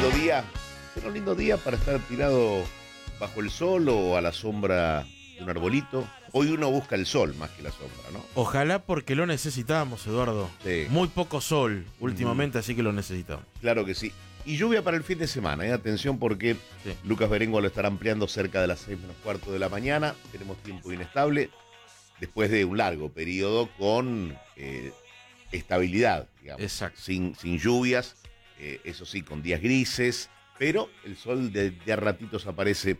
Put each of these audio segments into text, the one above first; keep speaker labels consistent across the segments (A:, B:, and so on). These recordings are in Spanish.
A: lindo día. Será un lindo día para estar tirado bajo el sol o a la sombra de un arbolito. Hoy uno busca el sol más que la sombra, ¿no?
B: Ojalá, porque lo necesitamos, Eduardo.
A: Sí.
B: Muy poco sol últimamente, así que lo necesitamos.
A: Claro que sí. Y lluvia para el fin de semana, atención porque
B: Sí.
A: Lucas Berengo lo estará ampliando cerca de las 6:15 de la mañana. Tenemos tiempo inestable después de un largo periodo con estabilidad, digamos.
B: Exacto.
A: Sin lluvias, eso sí, con días grises, pero el sol de a ratitos aparece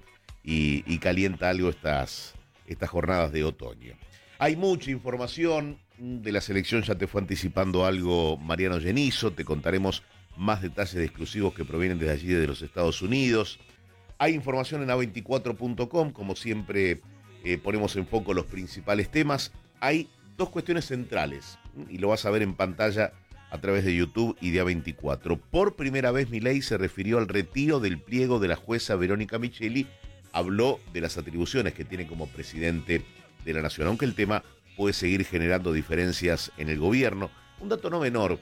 A: y calienta algo estas jornadas de otoño. Hay mucha información de la selección, ya te fue anticipando algo Mariano Genizo, te contaremos más detalles exclusivos que provienen desde allí, de los Estados Unidos. Hay información en a24.com, como siempre ponemos en foco los principales temas. Hay dos cuestiones centrales, y lo vas a ver en pantalla a través de YouTube y de A24. Por primera vez Milei se refirió al retiro del pliego de la jueza Verónica Micheli, habló de las atribuciones que tiene como presidente de la nación, aunque el tema puede seguir generando diferencias en el gobierno. Un dato no menor,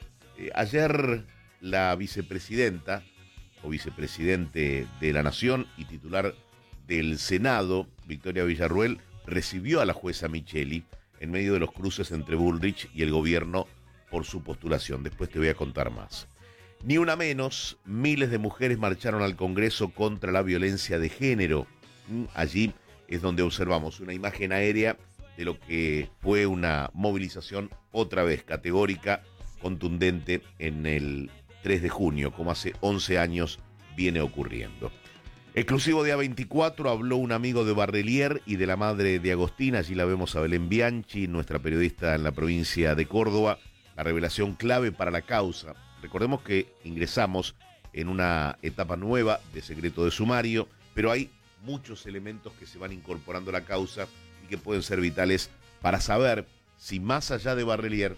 A: ayer la vicepresidenta o vicepresidente de la nación y titular del Senado, Victoria Villarruel, recibió a la jueza Micheli en medio de los cruces entre Bullrich y el gobierno por su postulación. Después te voy a contar más. Ni una menos, miles de mujeres marcharon al Congreso contra la violencia de género. Allí es donde observamos una imagen aérea de lo que fue una movilización otra vez categórica, contundente en el 3 de junio, como hace 11 años viene ocurriendo. Exclusivo de A24, habló un amigo de Barrelier y de la madre de Agostina. Allí la vemos a Belén Bianchi, nuestra periodista en la provincia de Córdoba. La revelación clave para la causa. Recordemos que ingresamos en una etapa nueva de secreto de sumario, pero hay muchos elementos que se van incorporando a la causa y que pueden ser vitales para saber si más allá de Barrelier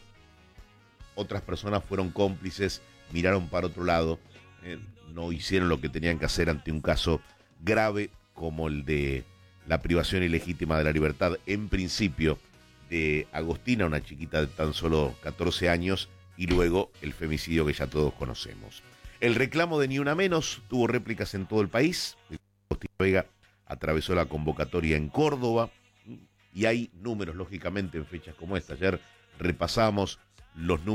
A: otras personas fueron cómplices, miraron para otro lado, no hicieron lo que tenían que hacer ante un caso grave como el de la privación ilegítima de la libertad, en principio, de Agostina, una chiquita de tan solo 14 años, y luego el femicidio que ya todos conocemos. El reclamo de Ni Una Menos tuvo réplicas en todo el país. Agostina Vega atravesó la convocatoria en Córdoba, y hay números, lógicamente, en fechas como esta. Ayer repasamos los números